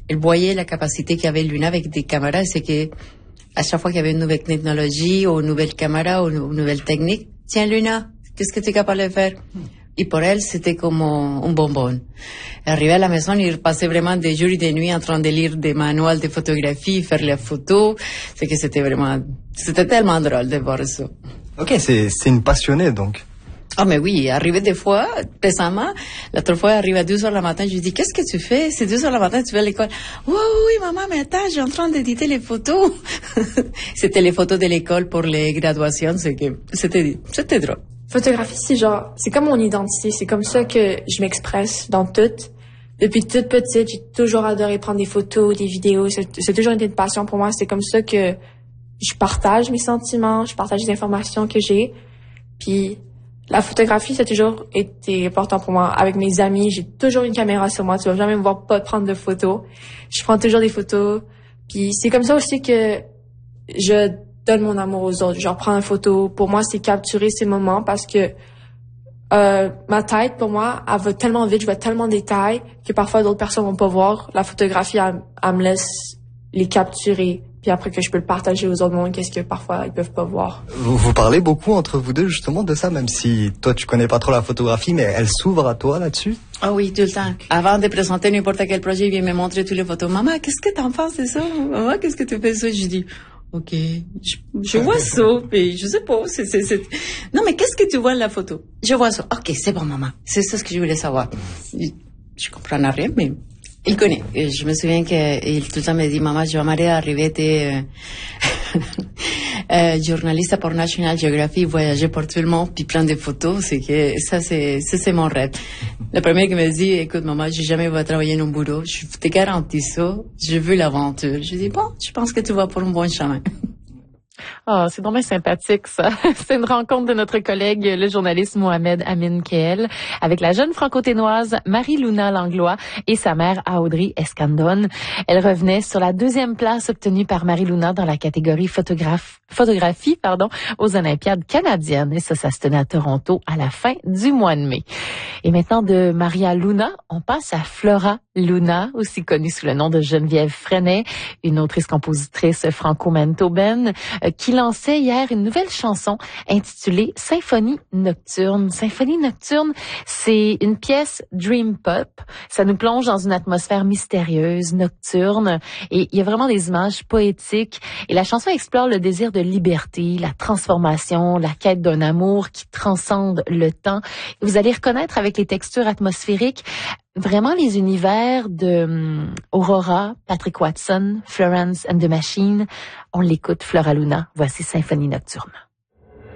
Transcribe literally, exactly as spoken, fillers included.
il voyait la capacité qu'avait Luna avec des caméras, c'est que à chaque fois qu'il y avait une nouvelle technologie ou une nouvelle caméra ou une nouvelle technique, tiens Luna, qu'est-ce que tu es capable de faire? Et pour elle, c'était comme un bonbon. Arrivé à la maison, il passait vraiment des jours et des nuits en train de lire des manuels de photographie, faire les photos. C'est que c'était vraiment, c'était tellement drôle de voir ça. Ok, c'est, c'est une passionnée donc. Ah, mais oui, arrivé des fois, récemment, l'autre fois, arrive à deux heures le matin, je lui dis, qu'est-ce que tu fais? C'est deux heures le matin, tu vas à l'école. Oui, oui, oui, maman, mais attends, je suis en train d'éditer les photos. C'était les photos de l'école pour les graduations, c'est que, c'était, c'était drôle. Photographie, c'est genre, c'est comme mon identité, c'est comme ça que je m'expresse dans tout. Depuis toute petite, j'ai toujours adoré prendre des photos, des vidéos, c'est, c'est toujours été une passion pour moi, c'est comme ça que je partage mes sentiments, je partage les informations que j'ai, puis la photographie, ça a toujours été important pour moi. Avec mes amis, j'ai toujours une caméra sur moi. Tu vas jamais me voir pas prendre de photos. Je prends toujours des photos. Puis c'est comme ça aussi que je donne mon amour aux autres. Genre, prendre une photo. Pour moi, c'est capturer ces moments parce que euh, ma tête, pour moi, elle va tellement vite, je vois tellement de détails que parfois d'autres personnes vont pas voir. La photographie, elle, elle me laisse les capturer. Puis après que je peux le partager aux autres mondes, qu'est-ce que parfois ils peuvent pas voir. Vous, vous parlez beaucoup entre vous deux justement de ça, même si toi tu connais pas trop la photographie, mais elle s'ouvre à toi là-dessus? Ah oui, tout le temps. Avant de présenter n'importe quel projet, il vient me montrer toutes les photos. Maman, qu'est-ce que t'en penses de ça? Maman, qu'est-ce que tu fais ça? Je dis, ok, je, je vois ça, mais je sais pas, c'est, c'est, c'est... Non, mais qu'est-ce que tu vois dans la photo? Je vois ça. Ok, c'est bon, maman. C'est ça ce que je voulais savoir. Je, je comprends rien, mais... Il connaît. Et je me souviens qu'il tout le temps me dit, maman, je vais m'arrêter arriver, t'es euh, euh, journaliste pour National Geographic, voyager pour tout le monde, puis prendre des photos. C'est que ça, c'est ça, c'est mon rêve. Le premier qui me dit, écoute, maman, j'ai jamais va travailler dans un boulot. Je te garantis ça. Je veux l'aventure. Je dis, bon, je pense que tu vas pour un bon chemin. Ah, oh, c'est vraiment sympathique, ça. C'est une rencontre de notre collègue, le journaliste Mohamed Amin Keel, avec la jeune franco-ténoise Marie-Luna Langlois et sa mère Audrey Escandon. Elle revenait sur la deuxième place obtenue par Marie-Luna dans la catégorie photographe, photographie, pardon, aux Olympiades canadiennes. Et ça, ça se tenait à Toronto à la fin du mois de mai. Et maintenant, de Maria Luna, on passe à Flora Luna, aussi connue sous le nom de Geneviève Freinet, une autrice-compositrice franco-manitobaine, euh, qui lançait hier une nouvelle chanson intitulée Symphonie Nocturne. Symphonie Nocturne, c'est une pièce dream pop. Ça nous plonge dans une atmosphère mystérieuse, nocturne, et il y a vraiment des images poétiques. Et la chanson explore le désir de liberté, la transformation, la quête d'un amour qui transcende le temps. Vous allez reconnaître avec les textures atmosphériques vraiment les univers de um, Aurora, Patrick Watson, Florence and the Machine. On l'écoute, Flora Luna. Voici Symphonie Nocturne.